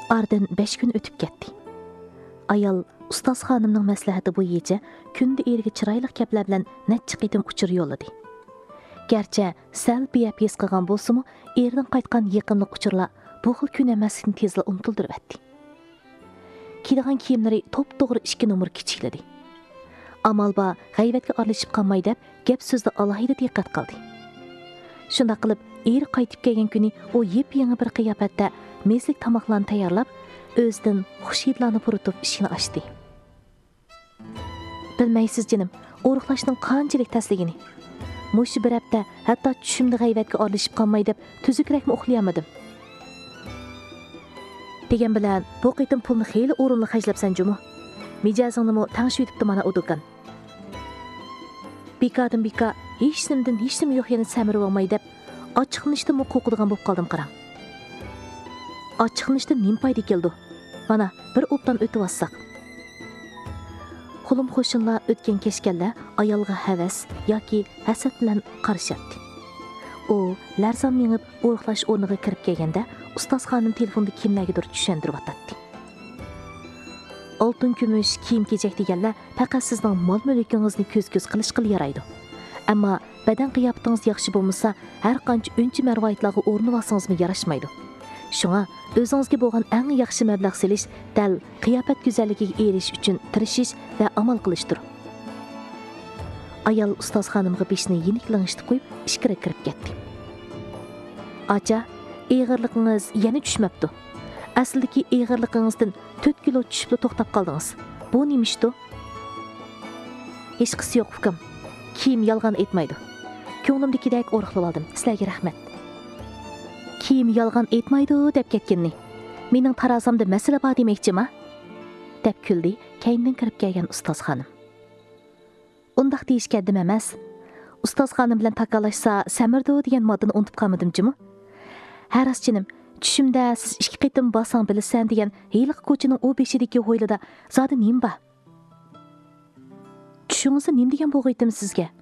Ardın 5 gün ötüp ketdi. Ayal ustoz xonimning maslahati bo'yicha kunda eriga chiroyli gaplar bilan necha qitim uchur yo'lladi. Gerçi sal biyap his qilgan bo'lsa-mu, erdan qaytgan yaqinlik uchurlar bu xil kun emasligini tezla unutildirib etdi. Kiydigan kiyimlari to'p-to'g'ri 2 nomer kichikladi. Amalba g'ayvatga aralashib qolmay deb gap so'zda alohida diqqat qildi. Shunda qilib eri qaytib kelgan kuni u yep-yangi bir qiyofatda meslik tomoqlarni tayyorlab, o'zidan xushidlarni puritib ishini ochdi. Bilmaysiz jinim, o'riqlashning qanchalik tasligini. Mushu bir hafta hatto tushimda g'ayvatga aralashib qolmay deb tuzukrakmi uxlayolmadim. Degan bilan bu qitim pulni xeyli o'rinli xajlabsan jumu. Mijozingni tangshi yutibdi mana u do'kon. Bikadan bika hech nim yo'q yana samirib olmay deb ochiqnishda qo'qidigan bo'lib qoldim qarang. Ochiqnishda nim foyda keldi. Mana bir o'pdan o'tib olsak. Qo'lim qo'shinlar o'tgan kechganlar ayolga havas yoki hasad bilan qarashatdi. U larzon mengib o'riqlash o'rniga kirib kelganda ustoz xonim telefonda kimlargadir tushuntirib o'tdi. Oltin kumush kiyim-kechak deganlar faqat sizning mol-mulkingizni ko'z-ko'z qilishga yaraydi. Ammo badan qiyofatingiz yaxshi bo'lmasa, har qancha unchi marvoyatlarga o'rnib olsangizmi yarashmaydi. Shunga o'zingizga bo'lgan eng yaxshi mablag' selish, dal qiyofat go'zalligiga erishish uchun tirishish va amal qilishdir. Ayol ustoz xonimga beshni yeniklanishtirib qo'yib, ishkira kirib ketdi. Acha, eg'irligingiz yana tushmabdi. Aslidagi eg'irligingizdan 4 kilo tushib to'xtab qoldingiz. Bu nima ishdi? Hech qisi yo'q ukam. Kiyim yolg'on aytmaydi. Ko'nglimdagidek o'riqlab oldim. Sizlarga rahmat. Kiyim yolg'on aytmaydi deb ketganni. Mening tarazamda masala bor demoqchimi? deb kuldi kayindan kirib kelgan ustoz xonim. Undaq deyishgandim emas. Ustoz xonim bilan takalashsa samirdi degan moddani unutib qolmadim-jimi? Har aschinim, tushimda siz 2 qitim bosang bilasan degan heyliq ko'chining u beshidagi ho'ylida zodi nim bor? Tushingizda nim degan bo'g'aydim sizga?